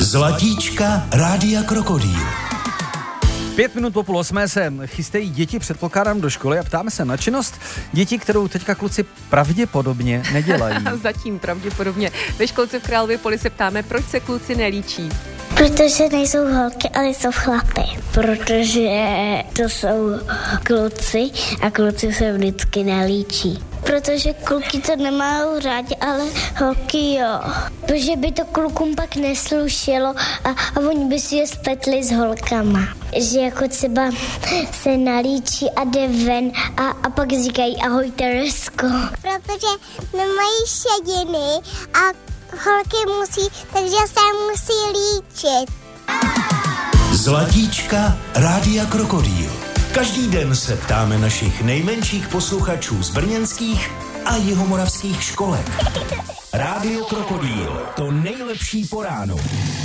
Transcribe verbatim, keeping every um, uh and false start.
Zlatíčka Rádia Krokodýl. Pět minut po půl osmé se chystají děti, předpokládám, do školy a ptáme se na činnost děti, kterou teďka kluci pravděpodobně nedělají. Zatím pravděpodobně. Ve školce v Králově Poli se ptáme, proč se kluci nelíčí. Protože nejsou holky, ale jsou chlapy. Protože to jsou kluci a kluci se vždycky nelíčí. Protože kluky to nemají rádi, ale holky jo. Protože by to klukům pak neslušelo a, a oni by si je spletli s holkama. Že jako třeba se nalíčí a jde ven a, a pak říkají ahoj Teresko. Protože nemají šediny a holky musí, takže se musí líčit. Zlatíčka Rádia Krokodýl. Každý den se ptáme našich nejmenších posluchačů z brněnských a jihomoravských školek. Rádio Krokodýl, to nejlepší po ránu.